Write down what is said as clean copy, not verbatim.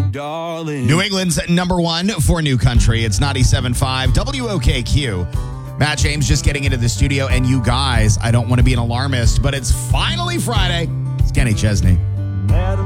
darling. New England's number one for New Country. It's 97.5 WOKQ. Matt James just getting into the studio. And you guys, I don't want to be an alarmist, but it's finally Friday. It's Kenny Chesney. Madam